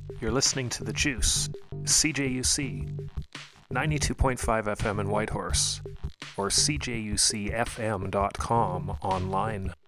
You're listening to The Juice, CJUC, 92.5 FM in Whitehorse, or cjucfm.com online.